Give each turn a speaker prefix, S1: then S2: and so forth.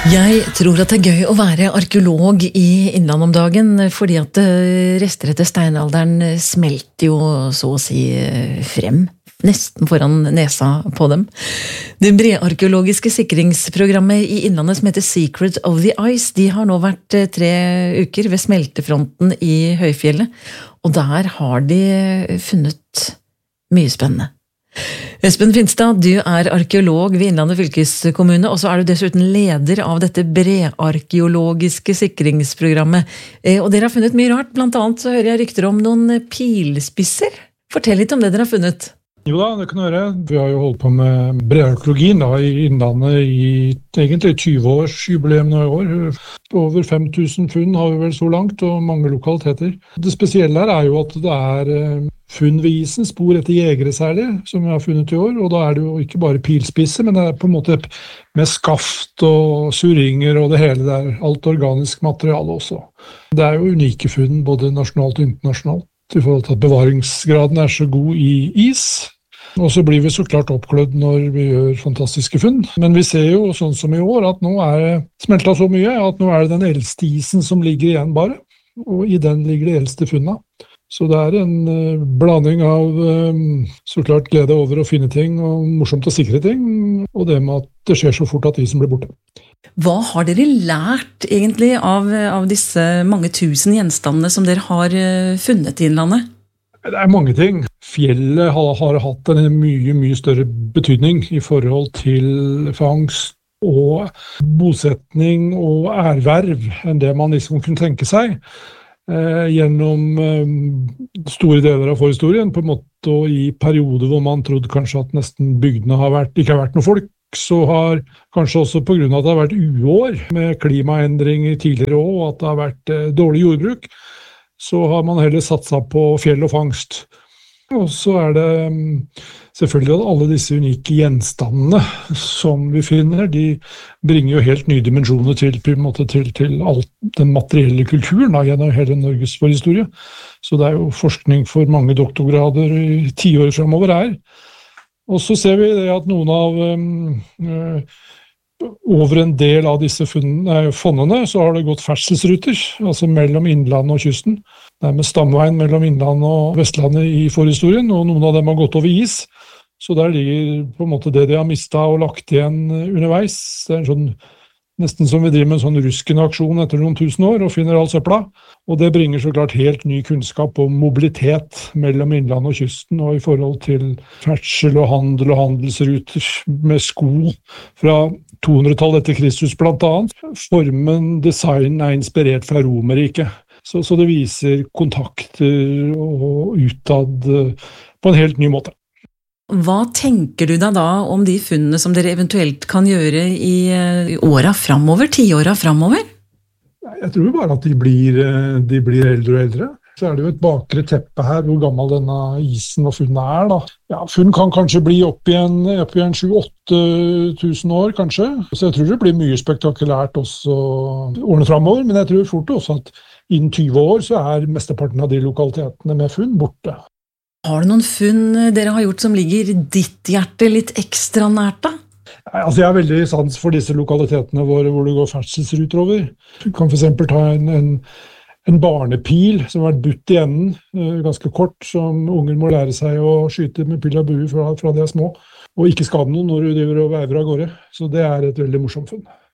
S1: Jeg tror at det gøy å være arkeolog i Innlandet om dagen, fordi at rester etter steinalderen smelter jo så å si frem, nesten foran nesa på dem. Det brearkeologiske sikringsprogrammet i Innlandet som heter Secret of the Ice, de har nå vært 3 uker ved smeltefronten i Høyfjellet, og der har de funnet mye spennende. Espen Finstad, du er arkeolog ved Innlandet fylkeskommune, og så er du dessuten leder av dette brearkeologiske sikringsprogrammet. Og dere har funnet mye rart, blant annet så hører jeg rykter om noen pilspisser. Fortell litt om det dere har funnet.
S2: Jo da, det kan jeg gjøre. Vi har jo holdt på med brearkeologien i Innlandet i egentlig 20-årsjubileum i år. Over 5000 funn har vi vel så langt, og mange lokaliteter. Det spesielle her er jo at det er funn ved isen, spor etter jegere særlig, som vi har funnet i år. Og da er det jo ikke bare pilspisser, men det er på en måte med skaft og surringer og det hele der. Alt organisk materiale også. Det er jo unike funn, både nasjonalt og internasjonalt, i forhold til at bevaringsgraden er så god i is. Og så blir vi så klart oppglødd når vi gjør fantastiske funn. Men vi ser jo, sånn som i år, at nå er det smeltet så mye, at nå er det den eldste isen som ligger igjen bare. Og i den ligger de eldste funnene. Så det er en blanding av så klart glede over å finne ting, og morsomt å sikre ting, og det med at det skjer så fort at isen blir borte.
S1: Hva har dere lært egentlig av disse mange tusen gjenstandene som dere har funnet i Innlandet?
S2: Det er mange ting. Fjellet har hatt en mye større betydning i forhold til fangst og bosetning og erverv enn det man liksom kunne tenke seg. Gjennom store deler av forhistorien, på en måte, og i perioder hvor man trodde kanskje at nesten bygdene ikke har vært noe folk, så har kanskje også på grunn av at det har vært uår med klimaendringer tidligere også, og at det har vært dårlig jordbruk, så har man heller satset på fjell og fangst. Og så er det selvfølgelig at alle disse unike gjenstandene som vi finner, de bringer jo helt nye dimensjoner til all den materielle kulturen gjennom hele Norges forhistorie. Så det er jo forskning for mange doktorgrader i 10 år fremover her. Og så ser vi det at noen av over en del av disse fondene så har det gått ferdselsruter, altså mellom Innlandet og kysten. Det er med stamveien mellom Innlandet og Vestlandet i forhistorien, og noen av dem har gått over is. Så der ligger på en måte det de har mistet og lagt igjen underveis. Det er nesten som vi driver med en sånn Rusken-aksjon etter noen tusen år og finner all søpla. Og det bringer så klart helt ny kunnskap om mobilitet mellom Innlandet og kysten, og i forhold til ferdsel og handel og handelsruter med sko fra 200-tallet etter Kristus blant annet. Formen, designen er inspirert fra Romerriket. Så det viser kontakter og utad på en helt ny måte.
S1: Hva tenker du deg da om de funnene som dere eventuelt kan gjøre i åra framover, 10-åra framover?
S2: Jeg tror bare at de blir eldre og eldre. Så er det jo et bakre teppe her, hvor gammel denne isen og funnet er da. Ja, funn kan kanskje bli opp igjen 7-8 tusen år, kanskje. Så jeg tror det blir mye spektakulært også årene fremover, men jeg tror fort også at innen 20 år så er mesteparten av de lokalitetene med funn borte.
S1: Har du noen funn dere har gjort som ligger ditt hjerte litt ekstra nært da?
S2: Altså jeg har veldig sans for disse lokalitetene hvor det går ferdselsruter over. Du kan for eksempel ta en barnepil som har vært butt i enden, ganske kort, som unger må lære seg å skyte med pil og bue fra de er små, og ikke skade noen når du driver og veiver av gårde. Så det er et veldig morsomt funn.